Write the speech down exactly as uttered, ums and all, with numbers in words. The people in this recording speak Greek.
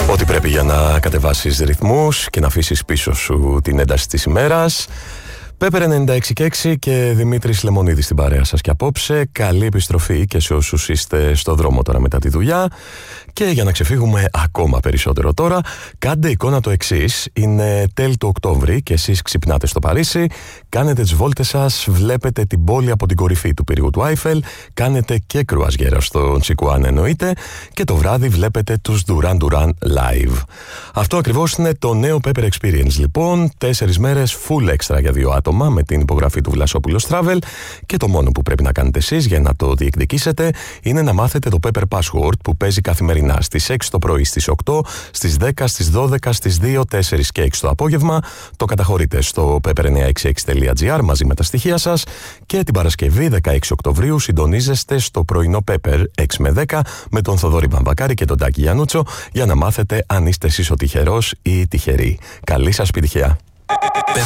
Ό,τι πρέπει για να κατεβάσεις ρυθμούς και να αφήσεις πίσω σου την ένταση της ημέρας. Πέπερ ενενήντα έξι και έξι και Δημήτρης Λεμονίδης στην παρέα σας και απόψε. Καλή επιστροφή και σε όσους είστε στο δρόμο τώρα μετά τη δουλειά. Και για να ξεφύγουμε ακόμα περισσότερο τώρα, κάντε εικόνα το εξής. Είναι τέλη του Οκτώβρη και εσείς ξυπνάτε στο Παρίσι, κάνετε τις βόλτες σας, βλέπετε την πόλη από την κορυφή του πύργου του Άιφελ, κάνετε και κρουαζιέρα στο Τσικουάν εννοείται, και το βράδυ βλέπετε τους Duran Duran live. Αυτό ακριβώς είναι το νέο Pepper Experience λοιπόν. Τέσσερις μέρες full extra για δύο άτομα με την υπογραφή του Βλασόπουλος Travel, και το μόνο που πρέπει να κάνετε εσείς για να το διεκδικήσετε είναι να μάθετε το Pepper Password που παίζει καθημερινά στις έξι το πρωί, στις οκτώ, στις δέκα, στις δώδεκα, στις δύο, τέσσερα και έξι το απόγευμα. Το καταχωρείτε στο pepper εννιακόσια εξήντα έξι τελεία τζι άρ μαζί με τα στοιχεία σας, και την Παρασκευή δεκαέξι Οκτωβρίου συντονίζεστε στο πρωινό Pepper έξι με δέκα με τον Θοδωρή Βαμβακάρη και τον Τάκη Γιαννούτσο για να μάθετε αν είστε εσείς ο τυχερός ή η τυχερή. Καλή σας επιτυχία!